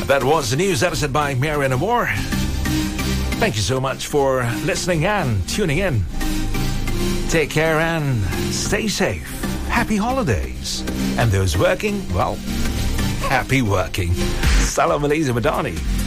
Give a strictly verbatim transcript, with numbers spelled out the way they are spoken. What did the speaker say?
That was the news edited by Mariana Moore. Thank you so much for listening and tuning in. Take care and stay safe. Happy holidays. And those working, well, happy working. Salam Malaysia Madani.